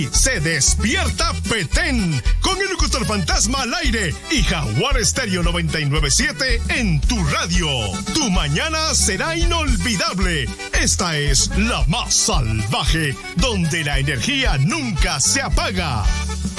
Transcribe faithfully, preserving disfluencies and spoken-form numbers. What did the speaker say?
Se despierta Petén con el locutor fantasma al aire y Jaguar Estéreo noventa y nueve punto siete en tu radio. Tu mañana será inolvidable. Esta es la más salvaje, donde la energía nunca se apaga.